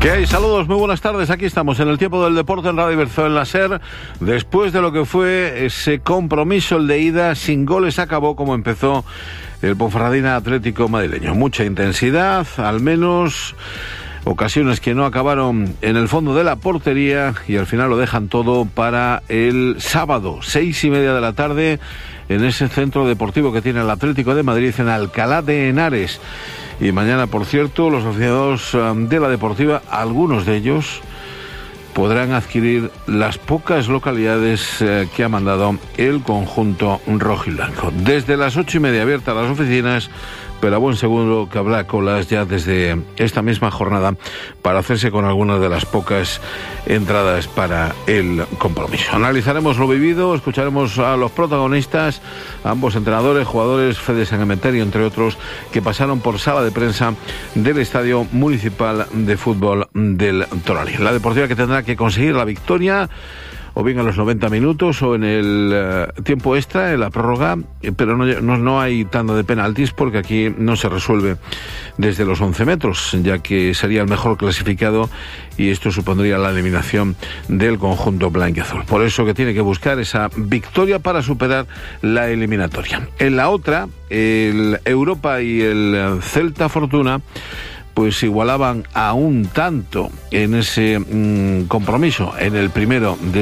¿Qué hay? Saludos, muy buenas tardes. Aquí estamos en el tiempo del deporte en Radio Iberzo en la SER. Después de lo que fue ese compromiso, el de ida, sin goles acabó como empezó el Ponferradina Atlético madrileño. Mucha intensidad, al menos ocasiones que no acabaron en el fondo de la portería, y al final lo dejan todo para el sábado, 6:30 de la tarde, en ese centro deportivo que tiene el Atlético de Madrid en Alcalá de Henares. Y mañana, por cierto, los aficionados de la Deportiva, algunos de ellos, podrán adquirir las pocas localidades que ha mandado el conjunto rojiblanco. Desde las 8:30 abiertas las oficinas, pero a buen seguro que habrá colas ya desde esta misma jornada para hacerse con algunas de las pocas entradas para el compromiso. Analizaremos lo vivido, escucharemos a los protagonistas, ambos entrenadores, jugadores, Fede Sangemeterio, entre otros, que pasaron por sala de prensa del Estadio Municipal de Fútbol del Toralín. La Deportiva que tendrá que conseguir la victoria, o bien a los 90 minutos o en el tiempo extra, en la prórroga, pero no hay tanda de penaltis porque aquí no se resuelve desde los 11 metros, ya que sería el mejor clasificado y esto supondría la eliminación del conjunto blanquiazul. Por eso que tiene que buscar esa victoria para superar la eliminatoria. En la otra, el Europa y el Celta Fortuna pues igualaban a un tanto en ese compromiso, en el primero de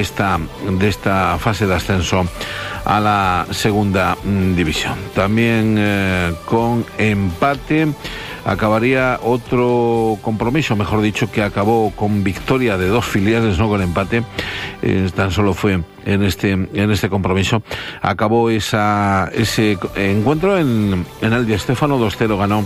esta fase de ascenso a la segunda división. También con empate acabaría otro compromiso, mejor dicho, que acabó con victoria de dos filiales, no con empate, tan solo fue en este compromiso. Acabó ese encuentro en el Di Stéfano, 2-0 ganó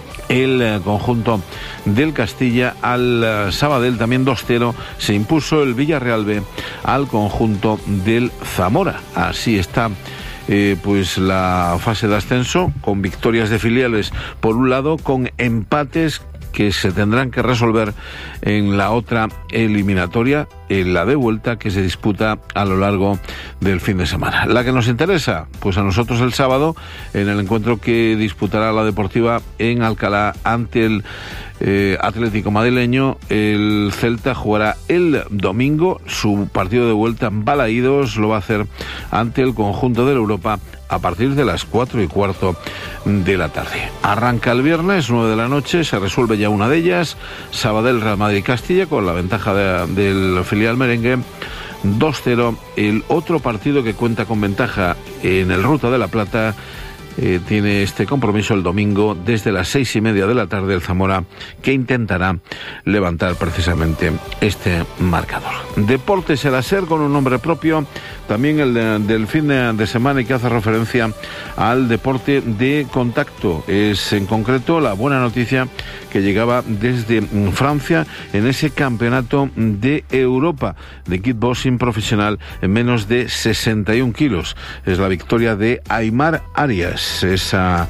el conjunto del Castilla al Sabadell, también 2-0 se impuso el Villarreal B al conjunto del Zamora. Así está pues la fase de ascenso, con victorias de filiales por un lado, con empates que se tendrán que resolver en la otra eliminatoria, en la de vuelta, que se disputa a lo largo del fin de semana. La que nos interesa, pues a nosotros el sábado, en el encuentro que disputará la Deportiva en Alcalá ante el Atlético madrileño. El Celta jugará el domingo su partido de vuelta en Balaídos, lo va a hacer ante el conjunto de la Europa a partir de las 4:15 de la tarde. Arranca el viernes, 9 de la noche, se resuelve ya una de ellas, Sabadell Real Madrid Castilla, con la ventaja del filial merengue, 2-0. El otro partido que cuenta con ventaja en el Ruta de la Plata tiene este compromiso el domingo desde las 6:30 de la tarde, el Zamora, que intentará levantar precisamente este marcador. Deportes el SER con un nombre propio, también el del fin de semana, y que hace referencia al deporte de contacto. Es en concreto la buena noticia que llegaba desde Francia en ese campeonato de Europa de kickboxing profesional en menos de 61 kilos. Es la victoria de Aymar Arias, esa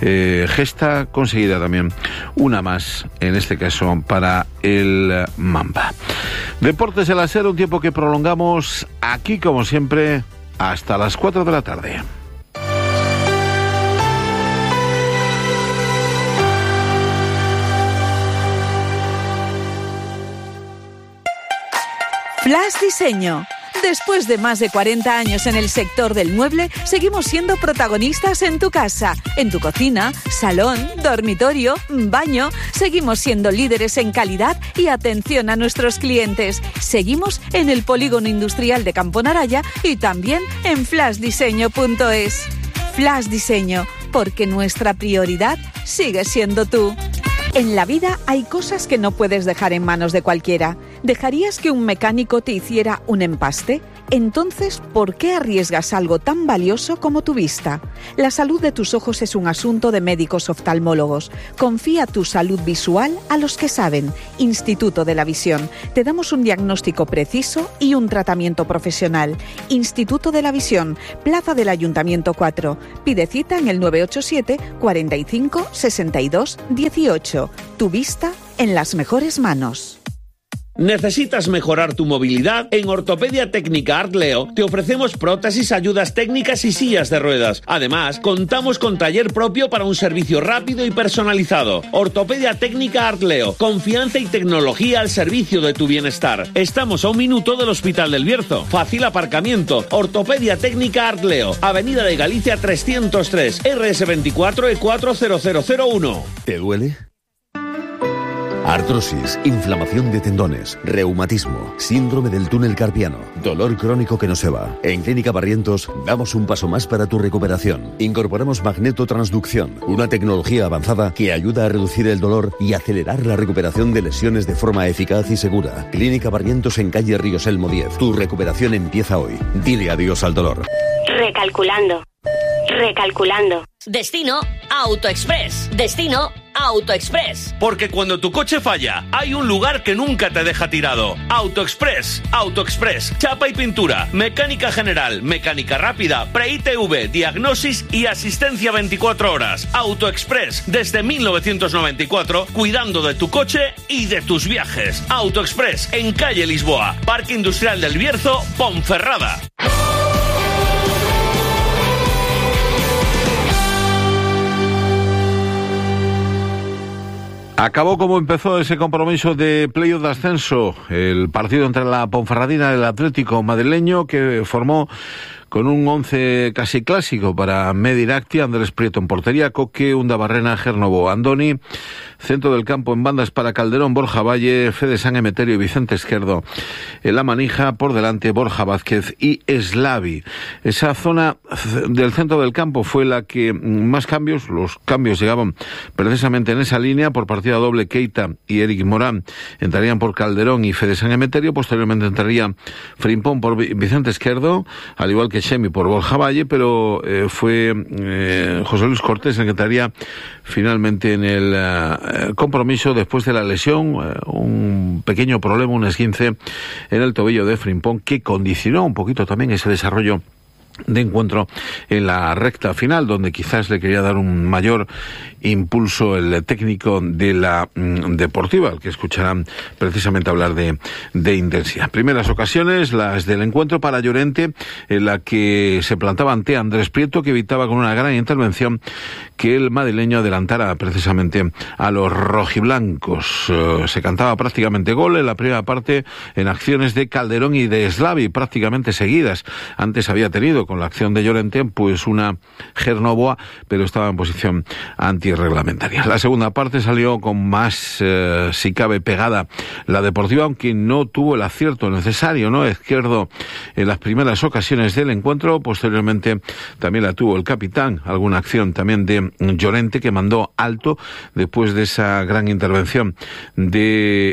gesta conseguida también, una más en este caso para el Mamba. Deportes el SER, un tiempo que prolongamos aquí como siempre hasta las 4 de la tarde. Flash Diseño. Después de más de 40 años en el sector del mueble, seguimos siendo protagonistas en tu casa, en tu cocina, salón, dormitorio, baño. Seguimos siendo líderes en calidad y atención a nuestros clientes. Seguimos en el Polígono Industrial de Campo Naraya y también en flashdiseño.es. Flash Diseño, porque nuestra prioridad sigue siendo tú. En la vida hay cosas que no puedes dejar en manos de cualquiera. ¿Dejarías que un mecánico te hiciera un empaste? Entonces, ¿por qué arriesgas algo tan valioso como tu vista? La salud de tus ojos es un asunto de médicos oftalmólogos. Confía tu salud visual a los que saben. Instituto de la Visión. Te damos un diagnóstico preciso y un tratamiento profesional. Instituto de la Visión, Plaza del Ayuntamiento 4. Pide cita en el 987 45 62 18. Tu vista en las mejores manos. ¿Necesitas mejorar tu movilidad? En Ortopedia Técnica Art Leo te ofrecemos prótesis, ayudas técnicas y sillas de ruedas. Además, contamos con taller propio para un servicio rápido y personalizado. Ortopedia Técnica Art Leo, confianza y tecnología al servicio de tu bienestar. Estamos a 1 minuto del Hospital del Bierzo. Fácil aparcamiento. Ortopedia Técnica Art Leo, Avenida de Galicia 303, RS24 E40001. ¿Te duele? Artrosis, inflamación de tendones, reumatismo, síndrome del túnel carpiano, dolor crónico que no se va. En Clínica Barrientos damos un paso más para tu recuperación. Incorporamos magnetotransducción, una tecnología avanzada que ayuda a reducir el dolor y acelerar la recuperación de lesiones de forma eficaz y segura. Clínica Barrientos en calle Ríos Elmo 10. Tu recuperación empieza hoy. Dile adiós al dolor. Recalculando. Destino AutoExpress. Destino AutoExpress. Porque cuando tu coche falla, hay un lugar que nunca te deja tirado. AutoExpress. AutoExpress. Chapa y pintura, mecánica general, mecánica rápida, pre-ITV, diagnosis y asistencia 24 horas. AutoExpress. Desde 1994, cuidando de tu coche y de tus viajes. AutoExpress. En calle Lisboa. Parque Industrial del Bierzo, Ponferrada. Acabó como empezó ese compromiso de playoff de ascenso, el partido entre la Ponferradina y el Atlético madrileño, que formó con un 11 casi clásico para Mediracti, Andrés Prieto en portería, Coque, Undabarrena, Gernovo, Andoni, centro del campo en bandas para Calderón, Borja Valle, Fede San Emeterio y Vicente Izquierdo. En la manija, por delante, Borja Vázquez y Slavi. Esa zona del centro del campo fue la que más cambios, los cambios llegaban precisamente en esa línea, por partida doble Keita y Eric Morán entrarían por Calderón y Fede San Emeterio, posteriormente entraría Frimpón por Vicente Izquierdo, al igual que Chemi por Borja Valle, pero fue José Luis Cortés el que entraría finalmente en el compromiso después de la lesión, un pequeño problema, un esguince en el tobillo de Frimpón, que condicionó un poquito también ese desarrollo de encuentro en la recta final, donde quizás le quería dar un mayor impulso el técnico de la Deportiva, al que escucharán precisamente hablar de intensidad. Primeras ocasiones, las del encuentro para Llorente, en la que se plantaba ante Andrés Prieto, que evitaba con una gran intervención que el madrileño adelantara precisamente a los rojiblancos. Se cantaba prácticamente gol en la primera parte, en acciones de Calderón y de Slavi prácticamente seguidas. Antes había tenido con la acción de Llorente pues una Gernovoa, pero estaba en posición antirreglamentaria. La segunda parte salió con más, si cabe, pegada la Deportiva, aunque no tuvo el acierto necesario, ¿no? Izquierdo en las primeras ocasiones del encuentro, posteriormente también la tuvo el capitán, alguna acción también de Llorente, que mandó alto después de esa gran intervención de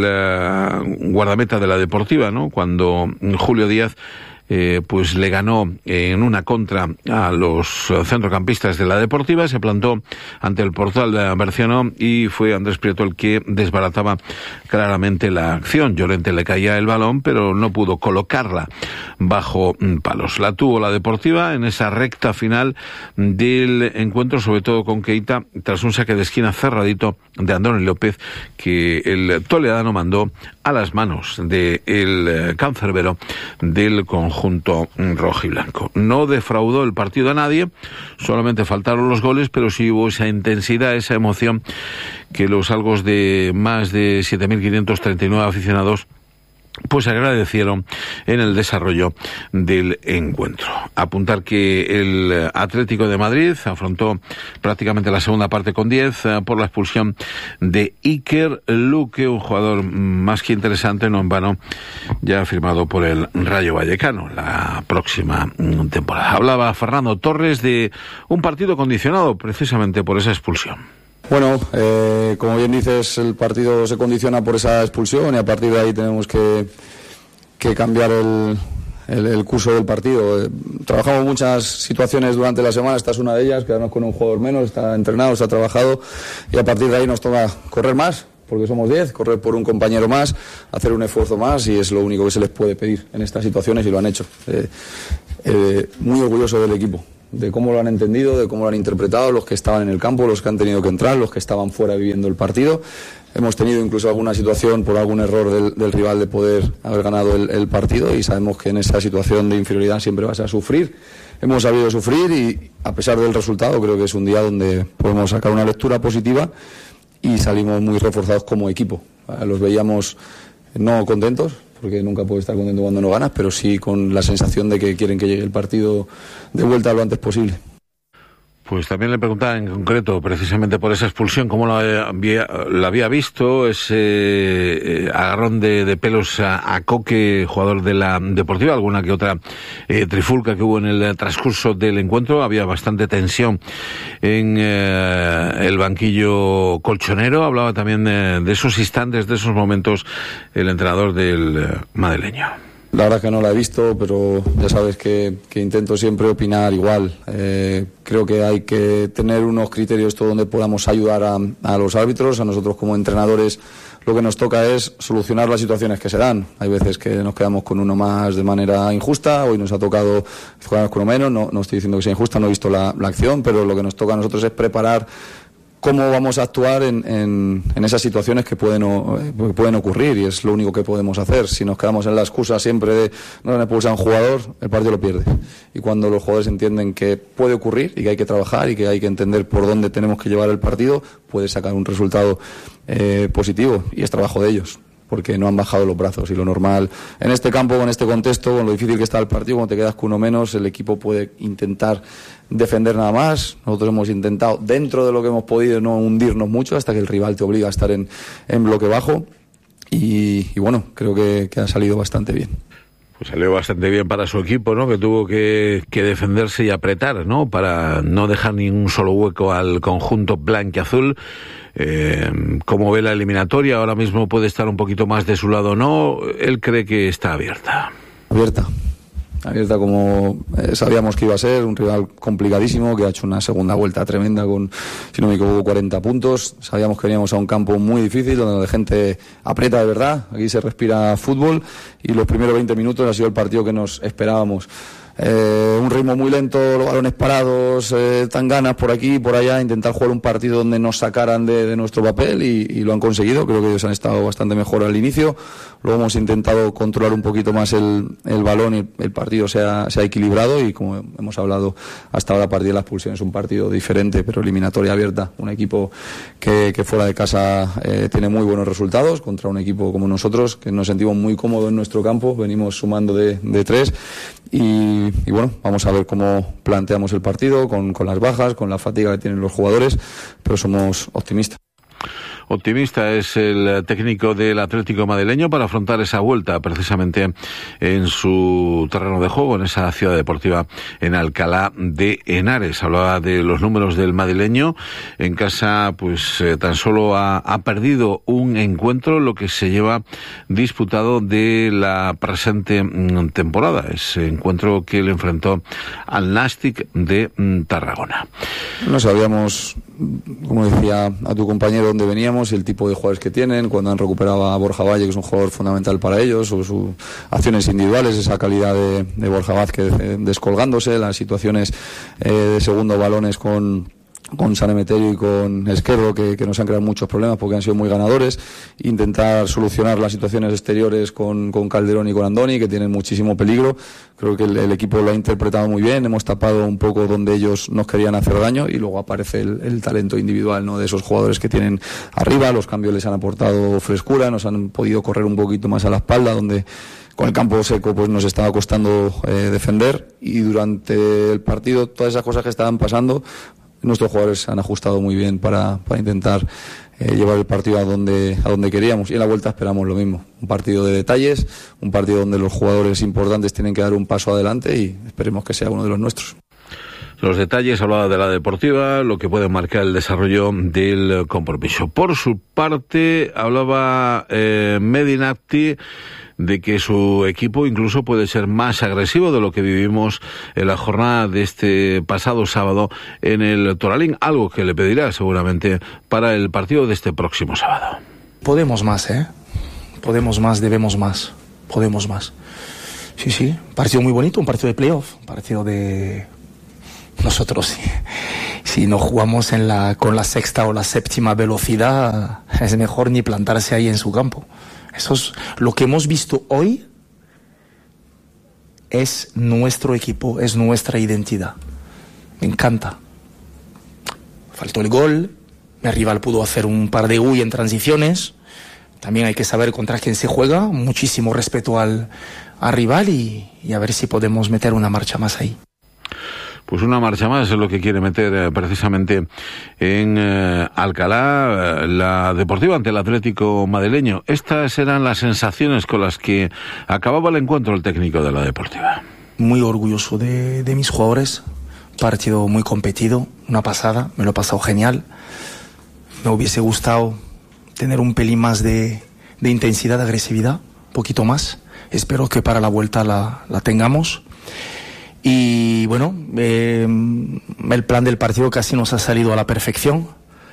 el guardameta de la Deportiva, ¿no? Cuando Julio Díaz pues le ganó en una contra a los centrocampistas de la Deportiva, se plantó ante el portal de Berciano y fue Andrés Prieto el que desbarataba claramente la acción. Llorente le caía el balón, pero no pudo colocarla bajo palos. La tuvo la Deportiva en esa recta final del encuentro, sobre todo con Keita, tras un saque de esquina cerradito de Andoni López, que el toledano mandó a las manos del cancerbero del conjunto rojo y blanco. No defraudó el partido a nadie, solamente faltaron los goles, pero sí hubo esa intensidad, esa emoción que los algo de más de 7.539 aficionados pues agradecieron en el desarrollo del encuentro. Apuntar que el Atlético de Madrid afrontó prácticamente la segunda parte con 10 por la expulsión de Iker Luque, un jugador más que interesante, no en vano, ya firmado por el Rayo Vallecano la próxima temporada. Hablaba Fernando Torres de un partido condicionado precisamente por esa expulsión. Bueno, como bien dices, el partido se condiciona por esa expulsión y a partir de ahí tenemos que cambiar el curso del partido. Trabajamos muchas situaciones durante la semana, esta es una de ellas, quedarnos con un jugador menos, está entrenado, está trabajado y a partir de ahí nos toca correr más, porque somos 10, correr por un compañero más, hacer un esfuerzo más y es lo único que se les puede pedir en estas situaciones y lo han hecho. Muy orgulloso del equipo. de cómo lo han entendido, de cómo lo han interpretado, los que estaban en el campo, los que han tenido que entrar, los que estaban fuera viviendo el partido. Hemos tenido incluso alguna situación por algún error del rival de poder haber ganado el partido, y sabemos que en esa situación de inferioridad siempre vas a sufrir. Hemos sabido sufrir y, a pesar del resultado, creo que es un día donde podemos sacar una lectura positiva y salimos muy reforzados como equipo. Los veíamos no contentos, porque nunca puedes estar contento cuando no ganas, pero sí con la sensación de que quieren que llegue el partido de vuelta lo antes posible. Pues también le preguntaba en concreto, precisamente por esa expulsión, cómo la había visto, ese agarrón de pelos a Coque, jugador de la Deportiva, alguna que otra trifulca que hubo en el transcurso del encuentro. Había bastante tensión en el banquillo colchonero. Hablaba también de esos instantes, de esos momentos, el entrenador del madrileño. La verdad que no la he visto, pero ya sabes que intento siempre opinar igual. Creo que hay que tener unos criterios donde podamos ayudar a los árbitros. A nosotros como entrenadores lo que nos toca es solucionar las situaciones que se dan. Hay veces que nos quedamos con uno más de manera injusta, hoy nos ha tocado jugar con uno menos. No estoy diciendo que sea injusta, no he visto la acción, pero lo que nos toca a nosotros es preparar cómo vamos a actuar en esas situaciones que pueden ocurrir, y es lo único que podemos hacer. Si nos quedamos en la excusa siempre de no han expulsado a un jugador, el partido lo pierde. Y cuando los jugadores entienden que puede ocurrir y que hay que trabajar y que hay que entender por dónde tenemos que llevar el partido, puede sacar un resultado positivo, y es trabajo de ellos, porque no han bajado los brazos. Y lo normal en este campo, con este contexto, con lo difícil que está el partido, cuando te quedas con uno menos, el equipo puede intentar defender nada más. Nosotros hemos intentado, dentro de lo que hemos podido, no hundirnos mucho hasta que el rival te obliga a estar en bloque bajo, y bueno, creo que ha salido bastante bien. Pues salió bastante bien para su equipo, ¿no? Que tuvo que defenderse y apretar, ¿no? Para no dejar ni un solo hueco al conjunto blanquiazul. ¿Cómo ve la eliminatoria? Ahora mismo puede estar un poquito más de su lado o no. Él cree que está abierta. Abierta como sabíamos que iba a ser, un rival complicadísimo que ha hecho una segunda vuelta tremenda con, si no me equivoco, 40 puntos. Sabíamos que veníamos a un campo muy difícil donde la gente aprieta de verdad. Aquí se respira fútbol, y los primeros 20 minutos ha sido el partido que nos esperábamos. Un ritmo muy lento, los balones parados, tan ganas por aquí y por allá, intentar jugar un partido donde nos sacaran de nuestro papel, y lo han conseguido. Creo que ellos han estado bastante mejor al inicio. Luego hemos intentado controlar un poquito más el balón, y el partido se ha equilibrado, y como hemos hablado hasta ahora, a partir de la expulsión es un partido diferente, pero eliminatoria abierta. Un equipo que fuera de casa tiene muy buenos resultados contra un equipo como nosotros, que nos sentimos muy cómodos en nuestro campo. Venimos sumando de 3, y bueno, vamos a ver cómo planteamos el partido, con las bajas, con la fatiga que tienen los jugadores, pero somos optimistas. Optimista es el técnico del Atlético madrileño para afrontar esa vuelta precisamente en su terreno de juego, en esa ciudad deportiva en Alcalá de Henares. Hablaba de los números del madrileño. En casa, pues tan solo ha perdido un encuentro, lo que se lleva disputado de la presente temporada. Ese encuentro que le enfrentó al Nàstic de Tarragona. No sabíamos, como decía a tu compañero, dónde veníamos, el tipo de jugadores que tienen, cuando han recuperado a Borja Valle, que es un jugador fundamental para ellos, o sus acciones individuales, esa calidad de Borja Vázquez descolgándose, las situaciones de segundo balones con San Emeterio y con Esquerro, que nos han creado muchos problemas porque han sido muy ganadores. Intentar solucionar las situaciones exteriores con Calderón y con Andoni, que tienen muchísimo peligro. Creo que el equipo lo ha interpretado muy bien. Hemos tapado un poco donde ellos nos querían hacer daño, y luego aparece el talento individual, ¿no?, de esos jugadores que tienen arriba. Los cambios les han aportado frescura, nos han podido correr un poquito más a la espalda, donde con el campo seco pues nos estaba costando defender. Y durante el partido, todas esas cosas que estaban pasando, nuestros jugadores se han ajustado muy bien para intentar llevar el partido a donde queríamos. Y en la vuelta esperamos lo mismo, un partido de detalles, un partido donde los jugadores importantes tienen que dar un paso adelante, y esperemos que sea uno de los nuestros. Los detalles, hablaba de la Deportiva, lo que puede marcar el desarrollo del compromiso. Por su parte, hablaba Medinacti de que su equipo incluso puede ser más agresivo de lo que vivimos en la jornada de este pasado sábado en el Toralín, algo que le pedirá seguramente para el partido de este próximo sábado. Podemos más, podemos más, debemos más, podemos más. Sí, partido muy bonito, un partido de playoff, un partido de nosotros si no jugamos con la sexta o la séptima velocidad, es mejor ni plantarse ahí en su campo. Eso es lo que hemos visto hoy. Es nuestro equipo, es nuestra identidad. Me encanta. Faltó el gol, el rival pudo hacer un par de en transiciones. También hay que saber contra quién se juega, muchísimo respeto al rival y a ver si podemos meter una marcha más ahí. Pues una marcha más es lo que quiere meter precisamente en Alcalá la Deportiva ante el Atlético madrileño. Estas eran las sensaciones con las que acababa el encuentro el técnico de la Deportiva. Muy orgulloso de mis jugadores, partido muy competido, una pasada, me lo he pasado genial. Me hubiese gustado tener un pelín más de intensidad, de agresividad, un poquito más. Espero que para la vuelta la tengamos. Y bueno, el plan del partido casi nos ha salido a la perfección.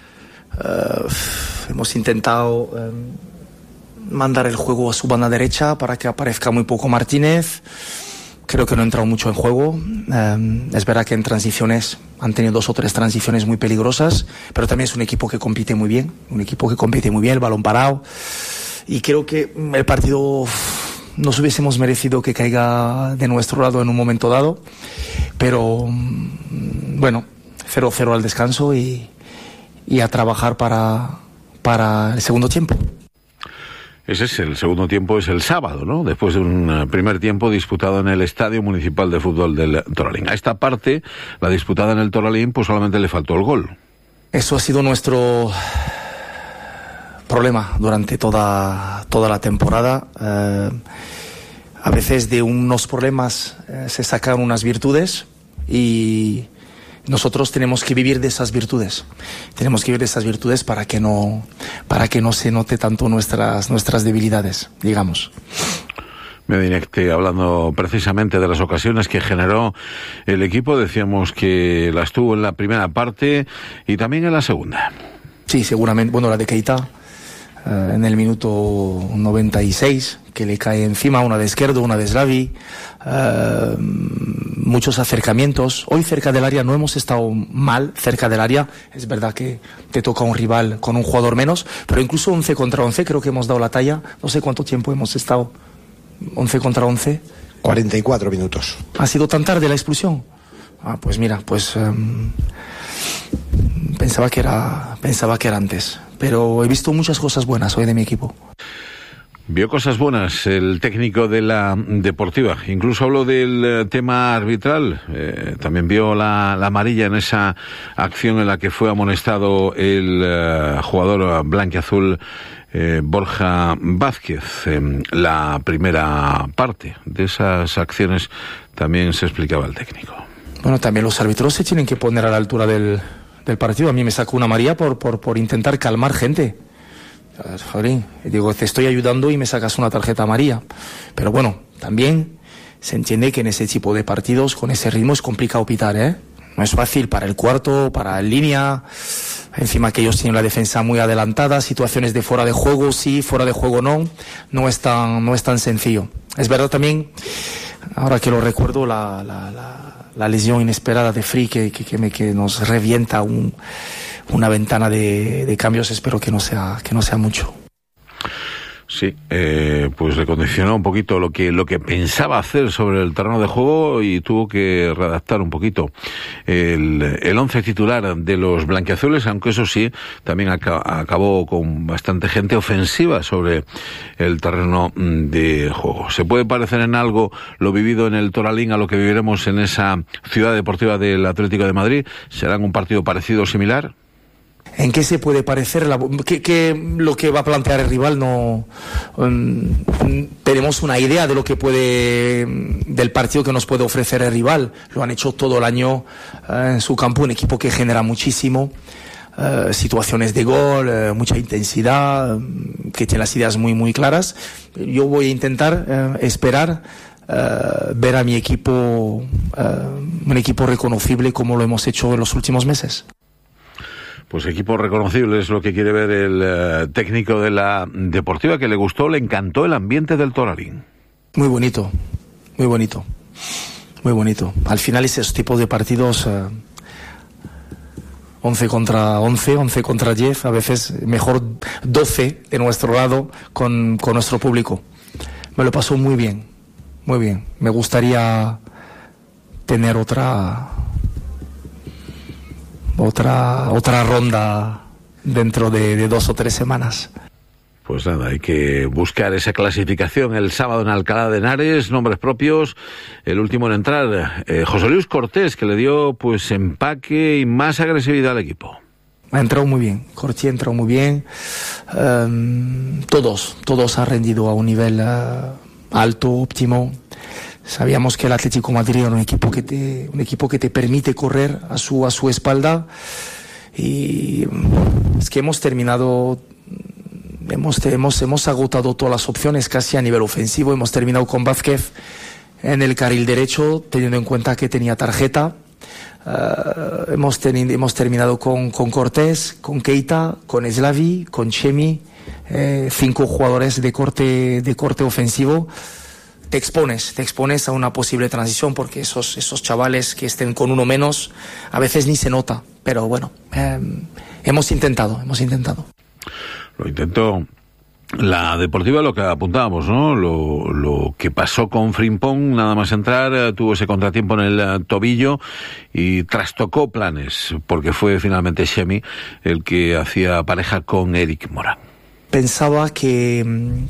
Hemos intentado mandar el juego a su banda derecha para que aparezca muy poco Martínez. Creo que no ha entrado mucho en juego. Es verdad que en transiciones han tenido 2 o 3 transiciones muy peligrosas, pero también es un equipo que compite muy bien, el balón parado. Y creo que el partido nos hubiésemos merecido que caiga de nuestro lado en un momento dado, pero bueno, 0-0 al descanso y a trabajar para el segundo tiempo. Ese es el segundo tiempo, es el sábado, ¿no? Después de un primer tiempo disputado en el Estadio Municipal de Fútbol del Toralín. A esta parte, la disputada en el Toralín, pues solamente le faltó el gol. Eso ha sido nuestro problema durante toda la temporada. A veces de unos problemas se sacan unas virtudes y nosotros tenemos que vivir de esas virtudes. Para que no se note tanto nuestras debilidades, digamos. Medinecte, hablando precisamente de las ocasiones que generó el equipo, decíamos que las tuvo en la primera parte y también en la segunda. Sí, seguramente. Bueno, la de Keita en el minuto 96, que le cae encima, una de Izquierdo, una de Slavi, muchos acercamientos. Hoy cerca del área no hemos estado mal, cerca del área. Es verdad que te toca un rival con un jugador menos, pero incluso 11 contra 11 creo que hemos dado la talla. No sé cuánto tiempo hemos estado. 11 contra 11. 44 minutos. ¿Ha sido tan tarde la expulsión? Pues mira, pensaba que era antes, pero he visto muchas cosas buenas hoy de mi equipo. Vio cosas buenas el técnico de la Deportiva, incluso habló del tema arbitral, también vio la amarilla en esa acción en la que fue amonestado el jugador blanquiazul Borja Vázquez. La primera parte de esas acciones también se explicaba el técnico. Bueno, también los árbitros se tienen que poner a la altura del partido. A mí me sacó una amarilla por intentar calmar gente. Joder, digo, te estoy ayudando y me sacas una tarjeta amarilla. Pero bueno, también se entiende que en ese tipo de partidos, con ese ritmo, es complicado pitar, ¿eh? No es fácil para el cuarto, para el línea. Encima que ellos tienen la defensa muy adelantada, situaciones de fuera de juego sí, fuera de juego no. No es tan sencillo. Es verdad también, ahora que lo recuerdo, la lesión inesperada de Free que nos revienta una ventana de cambios. Espero que no sea mucho. Sí, pues le condicionó un poquito lo que pensaba hacer sobre el terreno de juego y tuvo que redactar un poquito el once titular de los blanquiazules, aunque eso sí, también acabó con bastante gente ofensiva sobre el terreno de juego. ¿Se puede parecer en algo lo vivido en el Toralín a lo que viviremos en esa ciudad deportiva del Atlético de Madrid? ¿Será un partido parecido o similar? ¿En qué se puede parecer? Lo que va a plantear el rival no tenemos una idea de lo que del partido que nos puede ofrecer el rival. Lo han hecho todo el año en su campo, un equipo que genera muchísimo, situaciones de gol, mucha intensidad, que tiene las ideas muy muy claras. Yo voy a intentar esperar ver a mi equipo, un equipo reconocible como lo hemos hecho en los últimos meses. Pues equipo reconocible es lo que quiere ver el técnico de la Deportiva, que le gustó, le encantó el ambiente del Toralín. Muy bonito, muy bonito, muy bonito. Al final esos tipos de partidos 11 contra 11, 11 contra 10, a veces mejor 12 de nuestro lado con nuestro público. Me lo pasó muy bien, muy bien. Me gustaría tener otra ronda dentro de 2 o 3 semanas. Pues nada, hay que buscar esa clasificación el sábado en Alcalá de Henares, nombres propios, el último en entrar, José Luis Cortés, que le dio pues empaque y más agresividad al equipo. Ha entrado muy bien, Cortés ha entrado muy bien, todos han rendido a un nivel alto, óptimo. Sabíamos que el Atlético de Madrid era un equipo que te permite correr a su espalda, y es que hemos terminado. Hemos agotado todas las opciones casi a nivel ofensivo. Hemos terminado con Vázquez en el carril derecho, teniendo en cuenta que tenía tarjeta. Hemos terminado con Cortés, con Keita, con Slavi, con Chemi, 5 jugadores de corte ofensivo. Te expones a una posible transición, porque esos chavales que estén con uno menos a veces ni se nota, pero bueno, hemos intentado. Lo intentó la Deportiva, lo que apuntábamos, ¿no? Lo que pasó con Frimpong, nada más entrar, tuvo ese contratiempo en el tobillo y trastocó planes, porque fue finalmente Chemi el que hacía pareja con Eric Morán. Pensaba que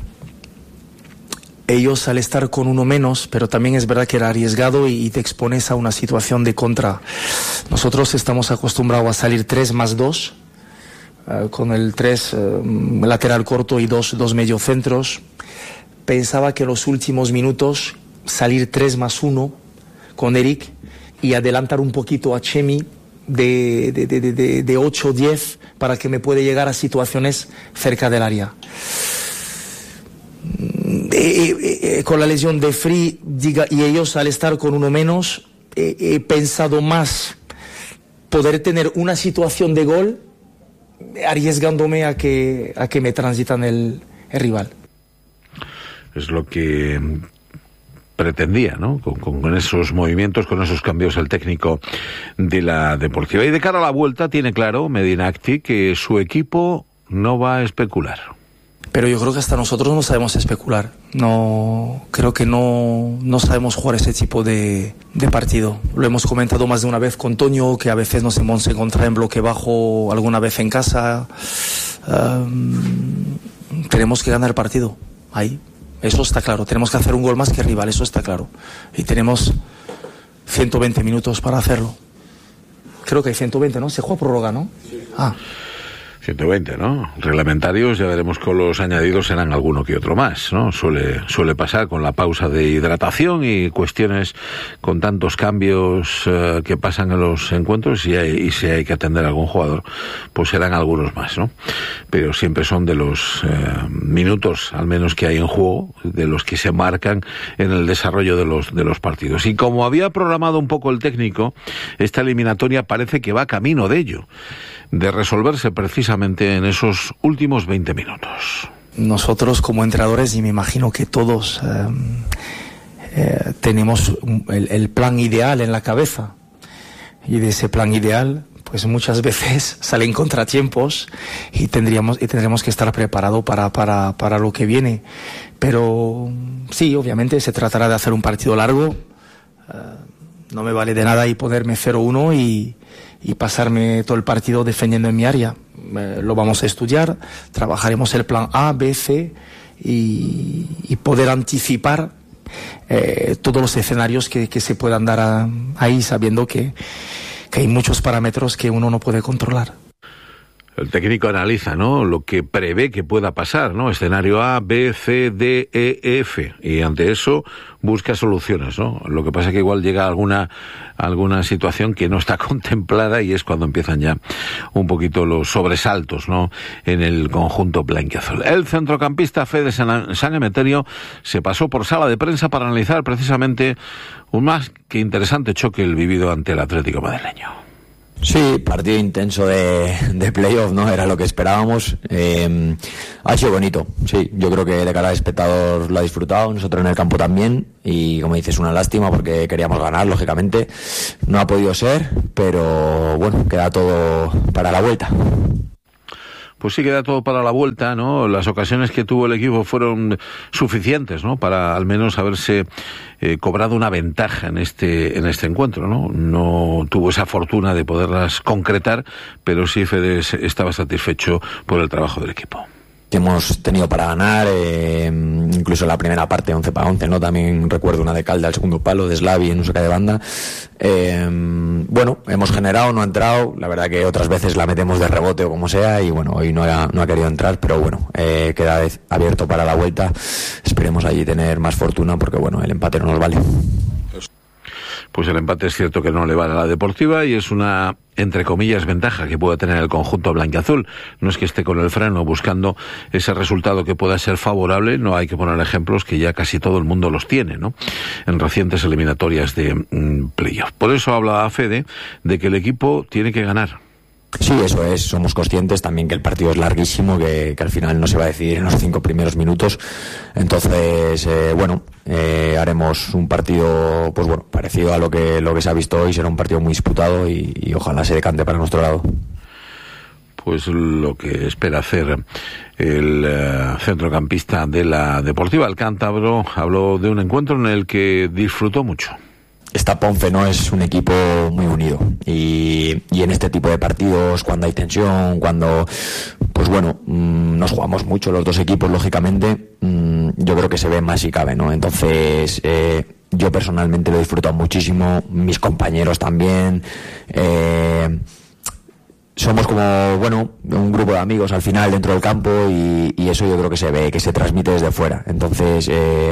ellos, al estar con uno menos, pero también es verdad que era arriesgado y te expones a una situación de contra. Nosotros estamos acostumbrados a salir 3 más 2, con el 3 lateral corto y 2 mediocentros. Pensaba que en los últimos minutos salir 3 más 1 con Eric y adelantar un poquito a Chemi de 8 o 10 para que me pueda llegar a situaciones cerca del área. Con la lesión de Free y ellos, al estar con uno menos, he pensado más poder tener una situación de gol, arriesgándome a que me transitan el rival. Es lo que pretendía, ¿no? Con esos movimientos, con esos cambios, el técnico de la Deportiva. Y de cara a la vuelta tiene claro Medinacti que su equipo no va a especular. Pero yo creo que hasta nosotros no sabemos especular. Creo que no sabemos jugar ese tipo de partido. Lo hemos comentado más de una vez con Toño, que a veces nos hemos encontrado en bloque bajo alguna vez en casa. Tenemos que ganar el partido. Ahí. Eso está claro. Tenemos que hacer un gol más que el rival, eso está claro. Y tenemos 120 minutos para hacerlo. Creo que hay 120, ¿no? Se juega prórroga, ¿no? Sí. 120, ¿no? Reglamentarios, ya veremos con los añadidos, serán alguno que otro más, ¿no? Suele pasar con la pausa de hidratación y cuestiones con tantos cambios que pasan en los encuentros, y si hay que atender a algún jugador, pues serán algunos más, ¿no? Pero siempre son de los minutos, al menos, que hay en juego, de los que se marcan en el desarrollo de los partidos. Y como había programado un poco el técnico, esta eliminatoria parece que va camino de ello, de resolverse precisamente en esos últimos 20 minutos. Nosotros como entrenadores, y me imagino que todos tenemos el plan ideal en la cabeza, y de ese plan ideal pues muchas veces salen contratiempos y tendremos que estar preparados para lo que viene. Pero sí, obviamente se tratará de hacer un partido largo. No me vale de nada y ponerme 0-1 y pasarme todo el partido defendiendo en mi área. Lo vamos a estudiar, trabajaremos el plan A, B, C y poder anticipar todos los escenarios que se puedan dar ahí, sabiendo que hay muchos parámetros que uno no puede controlar. El técnico analiza, ¿no?, lo que prevé que pueda pasar, ¿no? Escenario A, B, C, D, E, F. Y ante eso busca soluciones, ¿no? Lo que pasa es que igual llega alguna situación que no está contemplada, y es cuando empiezan ya un poquito los sobresaltos, ¿no?, en el conjunto blanquiazul. El centrocampista Fede San Emeterio se pasó por sala de prensa para analizar precisamente un más que interesante choque el vivido ante el Atlético madrileño. Sí, partido intenso de playoff, ¿no? Era lo que esperábamos. Ha sido bonito, sí. Yo creo que de cara al espectador lo ha disfrutado, nosotros en el campo también. Y como dices, una lástima porque queríamos ganar, lógicamente. No ha podido ser, pero bueno, queda todo para la vuelta. Pues sí, queda todo para la vuelta, ¿no? Las ocasiones que tuvo el equipo fueron suficientes, ¿no? Para al menos haberse cobrado una ventaja en este encuentro, ¿no? No tuvo esa fortuna de poderlas concretar, pero sí Fede estaba satisfecho por el trabajo del equipo. Que hemos tenido para ganar, incluso en la primera parte 11-11, ¿no? También recuerdo una de Calda al segundo palo, de Slavi en un saque de banda. Bueno, hemos generado, no ha entrado, la verdad que otras veces la metemos de rebote o como sea, y bueno, hoy no ha querido entrar, pero bueno, queda abierto para la vuelta. Esperemos allí tener más fortuna porque bueno, el empate no nos vale. Pues el empate es cierto que no le vale a la Deportiva y es una, entre comillas, ventaja que pueda tener el conjunto blanquiazul. No es que esté con el freno buscando ese resultado que pueda ser favorable, no hay que poner ejemplos que ya casi todo el mundo los tiene, ¿no? En recientes eliminatorias de playoff. Por eso hablaba Fede de que el equipo tiene que ganar. Sí, eso es, somos conscientes también que el partido es larguísimo, que al final no se va a decidir en los 5 primeros minutos, entonces haremos un partido pues bueno, parecido a lo que se ha visto hoy, será un partido muy disputado y ojalá se decante para nuestro lado. Pues lo que espera hacer el centrocampista de la Deportiva, el cántabro, habló de un encuentro en el que disfrutó mucho. Esta Ponfe no es un equipo muy unido y en este tipo de partidos, cuando hay tensión, cuando pues bueno, nos jugamos mucho los dos equipos, lógicamente, yo creo que se ve más si cabe, ¿no? Entonces yo personalmente lo he disfrutado muchísimo, mis compañeros también. Somos como, bueno, un grupo de amigos al final dentro del campo y eso yo creo que se ve, que se transmite desde fuera. Entonces,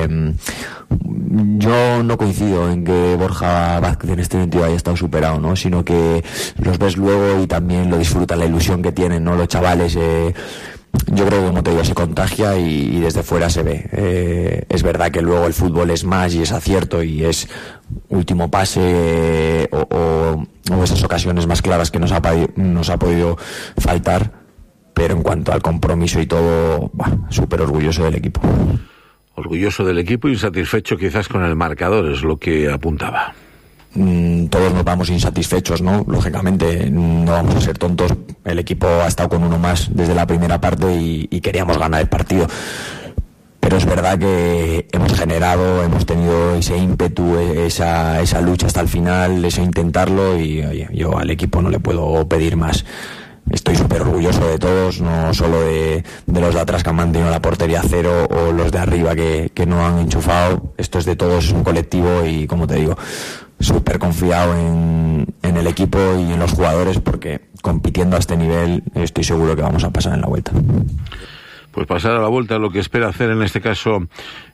yo no coincido en que Borja Vázquez en este sentido haya estado superado, ¿no? Sino que los ves luego y también lo disfrutan, la ilusión que tienen, ¿no? Los chavales, yo creo que, como te digo, se contagia y desde fuera se ve. Es verdad que luego el fútbol es más y es acierto y es último pase o esas ocasiones más claras que nos ha podido faltar, pero en cuanto al compromiso y todo, súper orgulloso del equipo. Orgulloso del equipo y insatisfecho quizás con el marcador, es lo que apuntaba. Todos nos vamos insatisfechos, ¿no? Lógicamente no vamos a ser tontos, el equipo ha estado con uno más desde la primera parte y queríamos ganar el partido, pero es verdad que hemos generado, hemos tenido ese ímpetu, esa lucha hasta el final, ese intentarlo y oye, yo al equipo no le puedo pedir más. Estoy súper orgulloso de todos, no solo de los de atrás que han mantenido la portería cero o los de arriba que no han enchufado. Esto es de todos, es un colectivo y, como te digo, súper confiado en el equipo y en los jugadores porque compitiendo a este nivel estoy seguro que vamos a pasar en la vuelta. Pues pasar a la vuelta es lo que espera hacer en este caso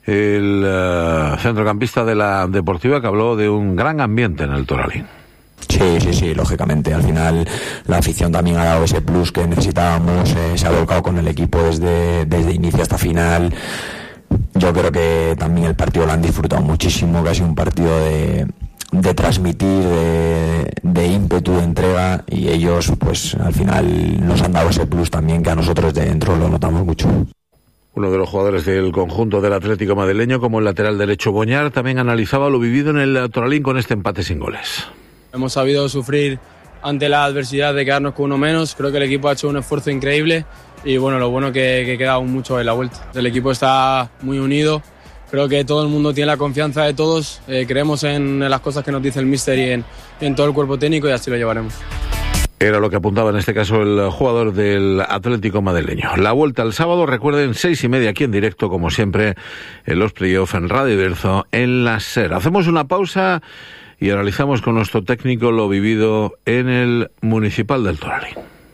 el centrocampista de la Deportiva, que habló de un gran ambiente en el Toralín. Sí, lógicamente. Al final la afición también ha dado ese plus que necesitábamos, se ha volcado con el equipo desde inicio hasta final. Yo creo que también el partido lo han disfrutado muchísimo, que ha sido un partido de transmitir, de ímpetu, de entrega, y ellos pues al final nos han dado ese plus también que a nosotros de dentro lo notamos mucho. Uno de los jugadores del conjunto del Atlético madrileño, como el lateral derecho Boñar, también analizaba lo vivido en el Toralín con este empate sin goles. Hemos sabido sufrir ante la adversidad de quedarnos con uno menos. Creo que el equipo ha hecho un esfuerzo increíble y bueno, lo bueno que queda aún mucho en la vuelta. El equipo está muy unido. Creo que todo el mundo tiene la confianza de todos. Creemos en las cosas que nos dice el míster y en todo el cuerpo técnico y así lo llevaremos. Era lo que apuntaba en este caso el jugador del Atlético madrileño. La vuelta el sábado, recuerden, 6:30 aquí en directo, como siempre, en los playoffs en Radio Iberzo, en la SER. Hacemos una pausa y analizamos con nuestro técnico lo vivido en el Municipal del Toralín.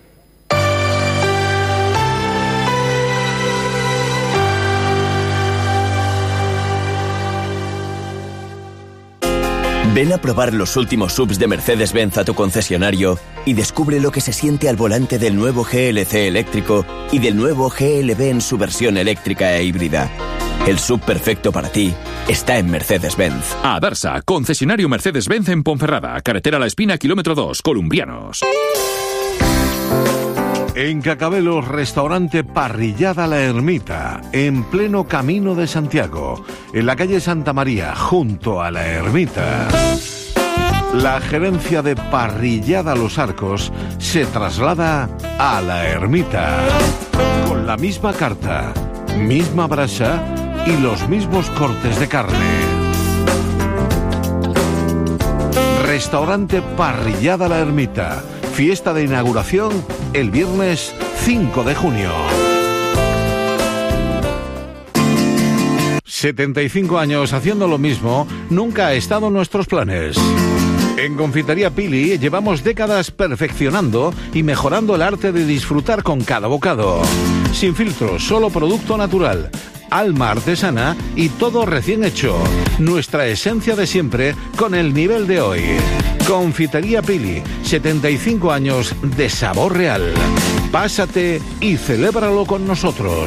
Ven a probar los últimos SUVs de Mercedes-Benz a tu concesionario y descubre lo que se siente al volante del nuevo GLC eléctrico y del nuevo GLB en su versión eléctrica e híbrida. El SUV perfecto para ti está en Mercedes-Benz. Adarsa, concesionario Mercedes-Benz en Ponferrada, carretera La Espina, kilómetro 2, Columbianos. En Cacabelos, restaurante Parrillada La Ermita, en pleno Camino de Santiago, en la calle Santa María, junto a La Ermita. La gerencia de Parrillada Los Arcos se traslada a La Ermita, con la misma carta, misma brasa y los mismos cortes de carne. Restaurante Parrillada La Ermita. Fiesta de inauguración el viernes 5 de junio. 75 años haciendo lo mismo nunca ha estado en nuestros planes. En Confitería Pili llevamos décadas perfeccionando y mejorando el arte de disfrutar con cada bocado. Sin filtros, solo producto natural, alma artesana y todo recién hecho. Nuestra esencia de siempre con el nivel de hoy. Confitería Pili, 75 años de sabor real. Pásate y celébralo con nosotros.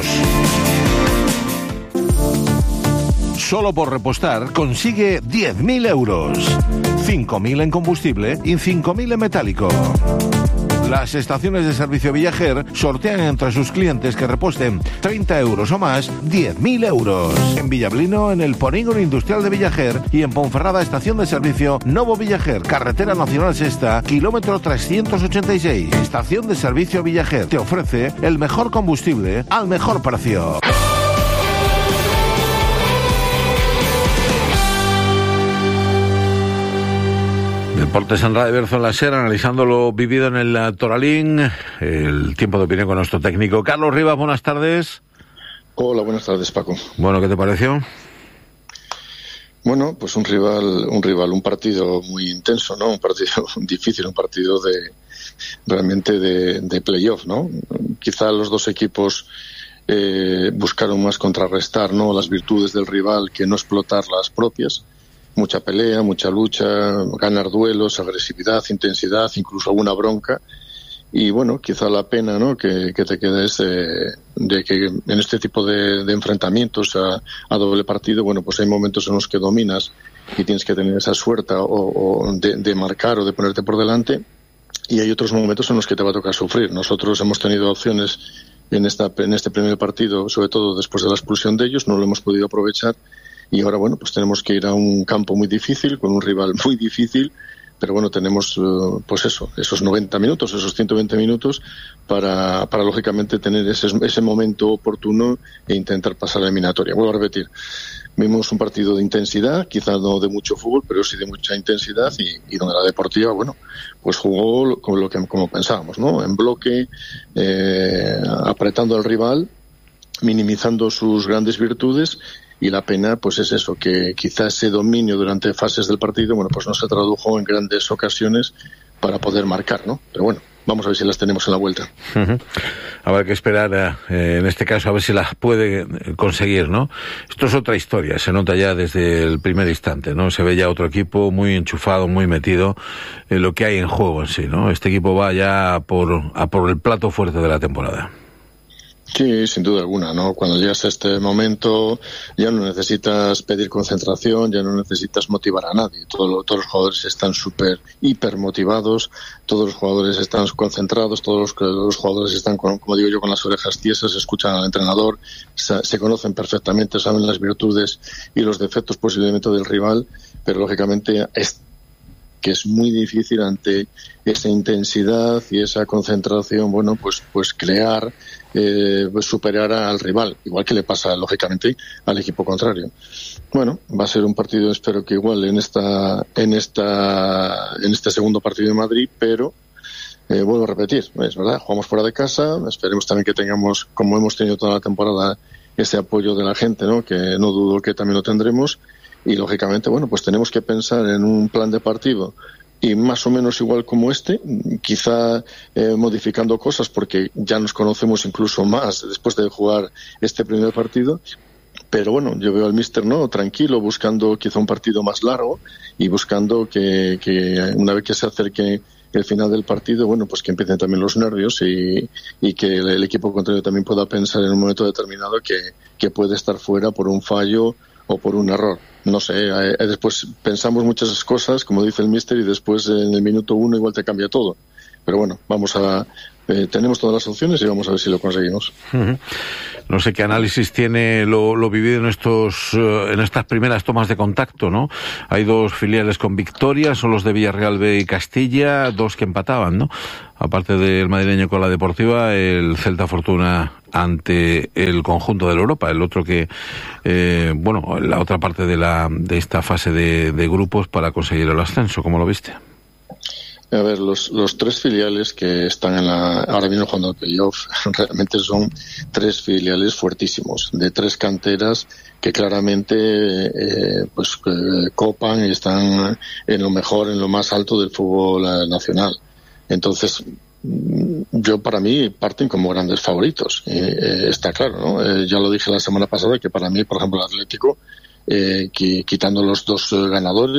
Solo por repostar consigue 10.000 euros. 5.000 en combustible y 5.000 en metálico. Las estaciones de servicio Viajer sortean entre sus clientes que reposten 30 euros o más 10.000 euros. En Villablino, en el Polígono Industrial de Viajer, y en Ponferrada, estación de servicio Novo Viajer, carretera nacional sexta, kilómetro 386. Estación de servicio Viajer te ofrece el mejor combustible al mejor precio. Deportes en Radio Berzo en la SER, analizando lo vivido en el Toralín, el tiempo de opinión con nuestro técnico. Carlos Rivas, buenas tardes. Hola, buenas tardes, Paco. Bueno, ¿qué te pareció? Bueno, pues un partido muy intenso, ¿no? Un partido difícil, un partido realmente de playoff, ¿no? Quizá los dos equipos buscaron más contrarrestar, ¿no?, las virtudes del rival que no explotar las propias. Mucha pelea, mucha lucha, ganar duelos, agresividad, intensidad, incluso alguna bronca. Y bueno, quizá la pena, ¿no?, que te quedes de que en este tipo de enfrentamientos a doble partido, bueno, pues hay momentos en los que dominas y tienes que tener esa suerte o de marcar o de ponerte por delante, y hay otros momentos en los que te va a tocar sufrir. Nosotros hemos tenido opciones en este primer partido, sobre todo después de la expulsión de ellos, no lo hemos podido aprovechar. Y ahora, bueno, pues tenemos que ir a un campo muy difícil, con un rival muy difícil, pero bueno, tenemos pues esos 90 minutos, esos 120 minutos para lógicamente tener ese momento oportuno e intentar pasar la eliminatoria. Vuelvo a repetir, vimos un partido de intensidad, quizás no de mucho fútbol, pero sí de mucha intensidad, y donde la Deportiva, bueno, pues jugó como pensábamos, ¿no? En bloque, apretando al rival, minimizando sus grandes virtudes. Y la pena, pues es eso, que quizás ese dominio durante fases del partido, bueno, pues no se tradujo en grandes ocasiones para poder marcar, ¿no? Pero bueno, vamos a ver si las tenemos en la vuelta. Habrá que esperar, en este caso, a ver si las puede conseguir, ¿no? Esto es otra historia, se nota ya desde el primer instante, ¿no? Se ve ya otro equipo muy enchufado, muy metido en lo que hay en juego en sí, ¿no? Este equipo va ya a por el plato fuerte de la temporada. Sí, sin duda alguna, ¿no? Cuando llegas a este momento ya no necesitas pedir concentración, ya no necesitas motivar a nadie. Todos los jugadores están hiper motivados, todos los jugadores están concentrados, todos los jugadores están, como digo yo, con las orejas tiesas, escuchan al entrenador, se conocen perfectamente, saben las virtudes y los defectos posiblemente del rival, pero lógicamente que es muy difícil ante esa intensidad y esa concentración, bueno, pues crear, superar al rival, igual que le pasa lógicamente al equipo contrario. Bueno, va a ser un partido, espero que igual en este segundo partido de Madrid, pero vuelvo a repetir, es verdad, jugamos fuera de casa, esperemos también que tengamos, como hemos tenido toda la temporada, ese apoyo de la gente, ¿no?, que no dudo que también lo tendremos. Y lógicamente, bueno, pues tenemos que pensar en un plan de partido y más o menos igual como quizá modificando cosas porque ya nos conocemos incluso más después de jugar este primer partido. Pero bueno, yo veo al míster, ¿no?, tranquilo, buscando quizá un partido más largo y buscando que una vez que se acerque el final del partido, bueno, pues que empiecen también los nervios y que el equipo contrario también pueda pensar en un momento determinado que puede estar fuera por un fallo o por un error. No sé, después pensamos muchas cosas, como dice el míster, y después en el minuto 1 igual te cambia todo. Pero bueno, tenemos todas las opciones y vamos a ver si lo conseguimos. No sé qué análisis tiene lo vivido en estas primeras tomas de contacto, ¿no? Hay 2 filiales con victoria, son los de Villarreal B y Castilla, 2 que empataban, ¿no? Aparte del madrileño con la Deportiva, el Celta Fortuna ante el conjunto de la Europa, el otro que, la otra parte de esta fase de grupos para conseguir el ascenso. ¿Cómo lo viste? A ver, los 3 filiales que están ahora mismo jugando el playoff realmente son 3 filiales fuertísimos, de 3 canteras que claramente copan y están en lo mejor, en lo más alto del fútbol nacional. Entonces, para mí parten como grandes favoritos, está claro, ¿no? Ya lo dije la semana pasada que para mí, por ejemplo, el Atlético, quitando los 2 ganadores,